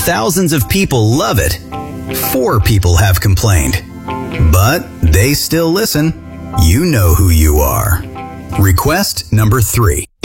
thousands of people love it, 4 people have complained. But they still listen. You know who you are. Request number 3.